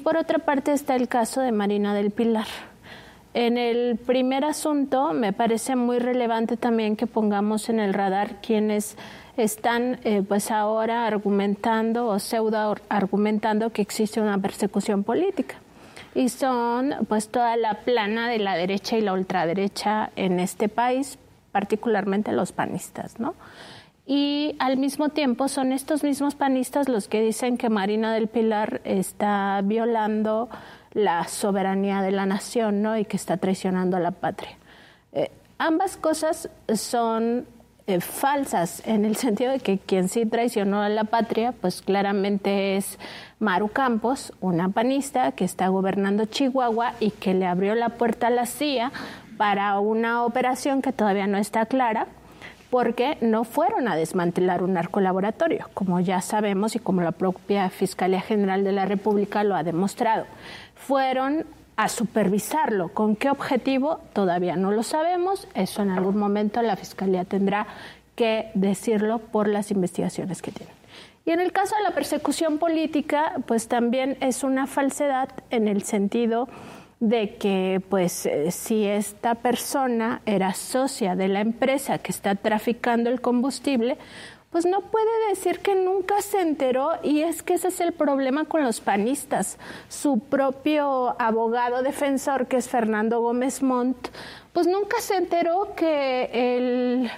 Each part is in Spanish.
por otra parte está el caso de Marina del Pilar. En el primer asunto me parece muy relevante también que pongamos en el radar quienes están pues ahora argumentando o pseudo argumentando que existe una persecución política. Y son pues toda la plana de la derecha y la ultraderecha en este país, particularmente los panistas, ¿no? Y al mismo tiempo son estos mismos panistas los que dicen que Marina del Pilar está violando la soberanía de la nación, ¿no? Y que está traicionando a la patria. Ambas cosas son falsas en el sentido de que quien sí traicionó a la patria, pues claramente es Maru Campos, una panista que está gobernando Chihuahua y que le abrió la puerta a la CIA para una operación que todavía no está clara, porque no fueron a desmantelar un narcolaboratorio, como ya sabemos y como la propia Fiscalía General de la República lo ha demostrado. Fueron a supervisarlo. ¿Con qué objetivo? Todavía no lo sabemos. Eso en algún momento la Fiscalía tendrá que decirlo por las investigaciones que tienen. Y en el caso de la persecución política, pues también es una falsedad en el sentido de que pues si esta persona era socia de la empresa que está traficando el combustible, pues no puede decir que nunca se enteró, y es que ese es el problema con los panistas. Su propio abogado defensor, que es Fernando Gómez Montt, pues nunca se enteró que el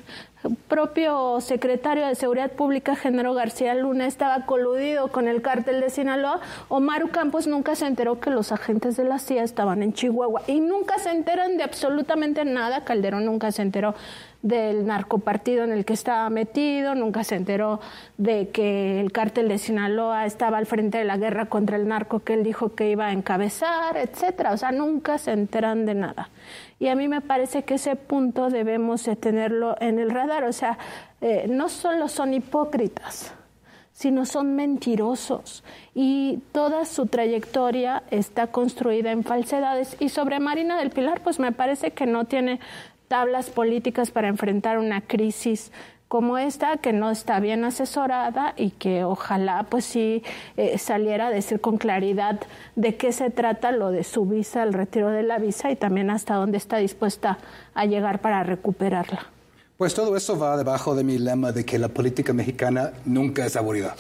propio secretario de Seguridad Pública, Genaro García Luna, estaba coludido con el cártel de Sinaloa, o Maru Campos nunca se enteró que los agentes de la CIA estaban en Chihuahua, y nunca se enteran de absolutamente nada. Calderón nunca se enteró del narcopartido en el que estaba metido, nunca se enteró de que el cártel de Sinaloa estaba al frente de la guerra contra el narco que él dijo que iba a encabezar, etcétera. O sea, nunca se enteran de nada. Y a mí me parece que ese punto debemos de tenerlo en el radar. O sea, no solo son hipócritas, sino son mentirosos. Y toda su trayectoria está construida en falsedades. Y sobre Marina del Pilar, pues me parece que no tiene tablas políticas para enfrentar una crisis como esta, que no está bien asesorada, y que ojalá pues sí saliera a decir con claridad de qué se trata lo de su visa, el retiro de la visa, y también hasta dónde está dispuesta a llegar para recuperarla. Pues todo eso va debajo de mi lema de que la política mexicana nunca es aburrida.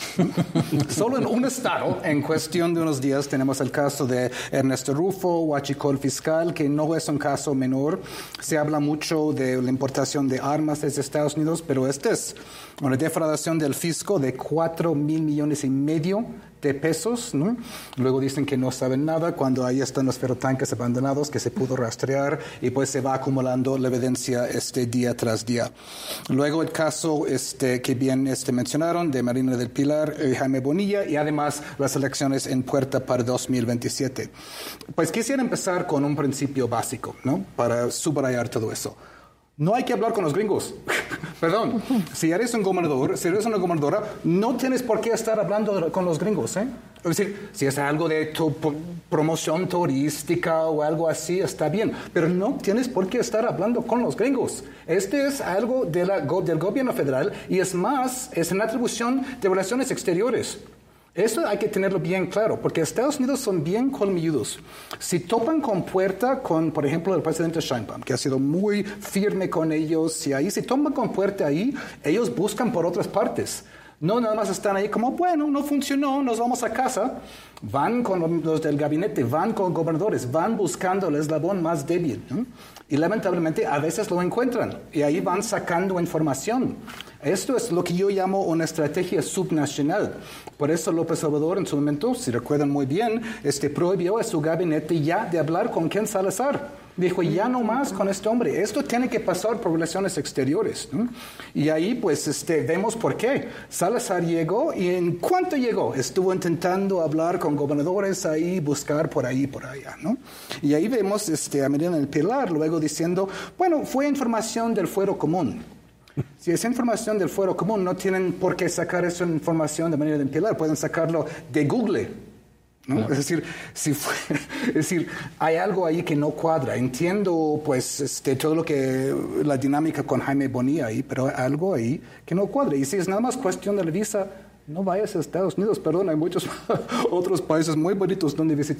Solo en un estado, en cuestión de unos días, tenemos el caso de Ernesto Rufo, huachicol fiscal, que no es un caso menor. Se habla mucho de la importación de armas desde Estados Unidos, pero esta es una defraudación del fisco de 4.5 millones de pesos, ¿no? Luego dicen que no saben nada cuando ahí están los ferrotanques abandonados que se pudo rastrear, y pues se va acumulando la evidencia día tras día. Luego el caso que bien mencionaron de Marina del Pilar y Jaime Bonilla, y además las elecciones en puerta para 2027. Pues quisiera empezar con un principio básico, ¿no? Para subrayar todo eso. No hay que hablar con los gringos. Perdón, si eres un gobernador, si eres una gobernadora, no tienes por qué estar hablando con los gringos, ¿eh? Es decir, si es algo de tu promoción turística o algo así, está bien, pero no tienes por qué estar hablando con los gringos. Este es algo del gobierno federal, y es más, es una atribución de relaciones exteriores. Eso hay que tenerlo bien claro, porque Estados Unidos son bien colmilludos. Si topan con puerta con, por ejemplo, el presidente Sheinbaum, que ha sido muy firme con ellos, si topan con puerta ahí, ellos buscan por otras partes. No nada más están ahí como, bueno, no funcionó, nos vamos a casa. Van con los del gabinete, van con gobernadores, van buscando el eslabón más débil, ¿no? Y lamentablemente a veces lo encuentran, y ahí van sacando información. Esto es lo que yo llamo una estrategia subnacional. Por eso López Obrador en su momento, si recuerdan muy bien, prohibió a su gabinete ya de hablar con Ken Salazar. Dijo, ya no más con este hombre. Esto tiene que pasar por relaciones exteriores, ¿no? Y ahí pues vemos por qué. Salazar llegó, y en cuanto llegó, estuvo intentando hablar con gobernadores ahí, buscar por ahí, por allá, ¿no? Y ahí vemos a Marina del Pilar luego diciendo, bueno, fue información del fuero común. Si es información del fuero común, no tienen por qué sacar esa información de Marina del Pilar, pueden sacarlo de Google, ¿no? Claro. Es decir, hay algo ahí que no cuadra. Entiendo, pues, todo lo que la dinámica con Jaime Bonilla ahí, pero hay algo ahí que no cuadra. Y si es nada más cuestión de la visa, no vayas a Estados Unidos, perdón, hay muchos otros países muy bonitos donde visitar.